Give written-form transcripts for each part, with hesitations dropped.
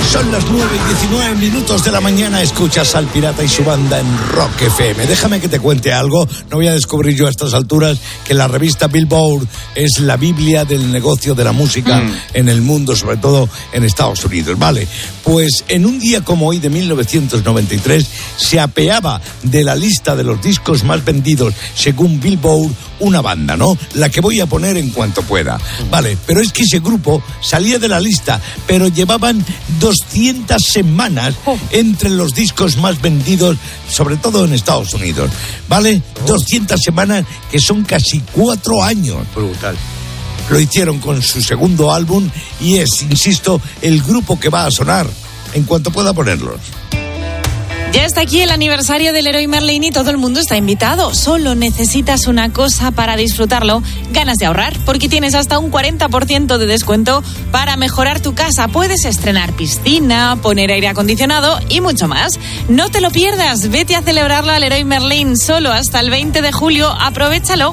Son las 9:19 de la mañana. Escuchas al Pirata y su banda en Rock FM. Déjame que te cuente algo. No voy a descubrir yo a estas alturas que la revista Billboard es la Biblia del negocio de la música en el mundo, sobre todo en Estados Unidos. Vale, pues en un día como hoy de 1993 se apeaba de la lista de los discos más vendidos según Billboard una banda, ¿no? La que voy a poner en cuanto pueda. Vale, pero es que ese grupo salía de la lista, pero llevaban 200 semanas entre los discos más vendidos, sobre todo en Estados Unidos. ¿Vale? 200 semanas, que son casi 4 años. Brutal. Lo hicieron con su segundo álbum y es, insisto, el grupo que va a sonar en cuanto pueda ponerlos. Ya está aquí el aniversario del Leroy Merlin y todo el mundo está invitado. Solo necesitas una cosa para disfrutarlo: ganas de ahorrar, porque tienes hasta un 40% de descuento para mejorar tu casa. Puedes estrenar piscina, poner aire acondicionado y mucho más. No te lo pierdas, vete a celebrarlo al Leroy Merlin solo hasta el 20 de julio. Aprovéchalo.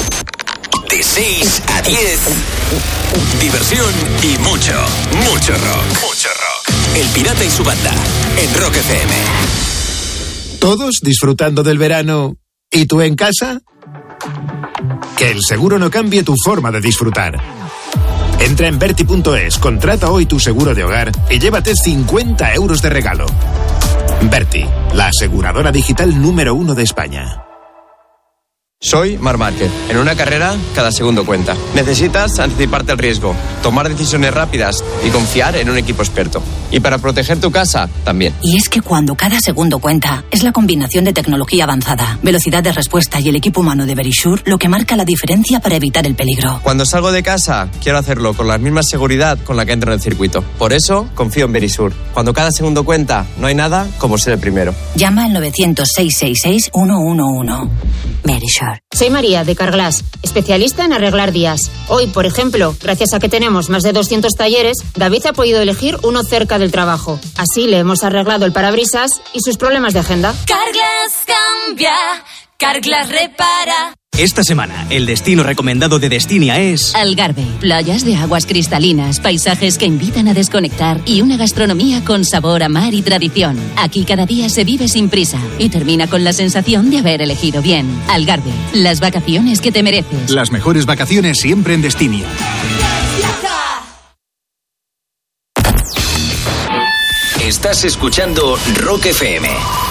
De 6 a 10, diversión y mucho rock. Mucho rock. El Pirata y su banda en Rock FM. ¿Todos disfrutando del verano y tú en casa? Que el seguro no cambie tu forma de disfrutar. Entra en Berti.es, contrata hoy tu seguro de hogar y llévate 50 euros de regalo. Berti, la aseguradora digital número 1 de España. Soy Marc Márquez. En una carrera, cada segundo cuenta. Necesitas anticiparte al riesgo, tomar decisiones rápidas y confiar en un equipo experto. Y para proteger tu casa, también. Y es que cuando cada segundo cuenta, es la combinación de tecnología avanzada, velocidad de respuesta y el equipo humano de Verisure lo que marca la diferencia para evitar el peligro. Cuando salgo de casa, quiero hacerlo con la misma seguridad con la que entro en el circuito. Por eso, confío en Verisure. Cuando cada segundo cuenta, no hay nada como ser el primero. Llama al 900-666-111. Verisure. Soy María, de Carglass, especialista en arreglar vías. Hoy, por ejemplo, gracias a que tenemos más de 200 talleres, David ha podido elegir uno cerca del trabajo. Así le hemos arreglado el parabrisas y sus problemas de agenda. Carglass cambia, Carglass repara. Esta semana, el destino recomendado de Destinia es Algarve. Playas de aguas cristalinas, paisajes que invitan a desconectar y una gastronomía con sabor a mar y tradición. Aquí cada día se vive sin prisa y termina con la sensación de haber elegido bien. Algarve, las vacaciones que te mereces. Las mejores vacaciones siempre en Destinia. Estás escuchando Rock FM.